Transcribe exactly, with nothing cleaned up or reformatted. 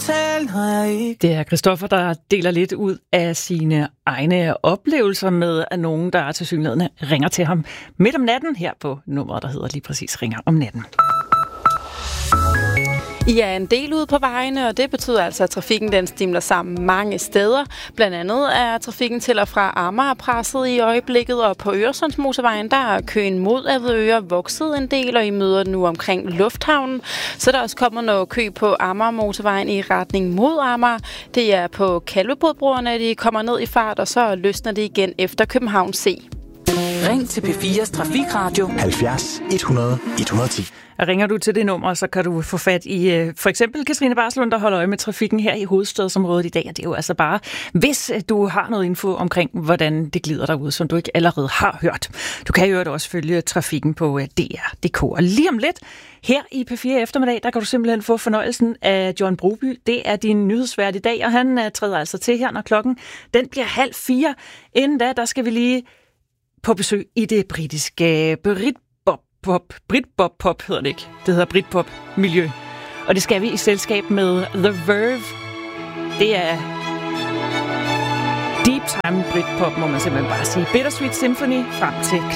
tale, når jeg ikke... Det er Christoffer, der deler lidt ud af sine egne oplevelser med, at nogen, der er tilsyneladende, ringer til ham midt om natten her på nummeret, der hedder lige præcis Ringer om natten. I er en del ude på vejene, og det betyder altså, at trafikken den stimler sammen mange steder. Blandt andet er trafikken til og fra Amager presset i øjeblikket, og på Øresundsmotorvejen, der er køen mod Avedøre vokset en del, og I møder nu omkring Lufthavnen. Så der er også kommet noget kø på Amager-motorvejen i retning mod Amager. Det er på Kalvebodbroerne, de kommer ned i fart, og så løsner det igen efter København C. Ring til P fires Trafikradio halvfjerds et hundrede et hundrede og ti. Ringer du til det nummer, så kan du få fat i for eksempel Katrine Barslund, der holder øje med trafikken her i hovedstadsområdet i dag. Og det er jo altså bare, hvis du har noget info omkring, hvordan det glider derude, som du ikke allerede har hørt. Du kan jo også følge trafikken på D R punktum d k. Og lige om lidt, her i P fire eftermiddag, der kan du simpelthen få fornøjelsen af John Broby. Det er din nyhedsvært i dag, og han træder altså til her, når klokken den bliver halv fire. Inden da, der skal vi lige på besøg i det britiske Britpop. Britpop hedder det ikke. Det hedder Britpop miljø. Og det skal vi i selskab med The Verve. Det er deep time Britpop, må man simpelthen bare sige. Bittersweet Symphony frem til